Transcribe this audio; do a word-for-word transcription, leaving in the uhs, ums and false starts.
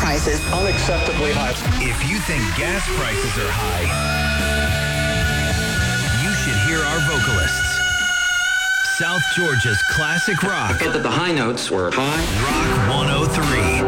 prices. Unacceptably high. If you think gas prices are high, you should hear our vocalists. South Georgia's classic rock. I felt that the high notes were high. Rock one oh three.